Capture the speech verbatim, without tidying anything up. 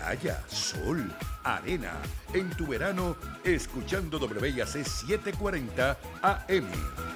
playa, sol, arena. En tu verano, escuchando W I A C setecientos cuarenta A M.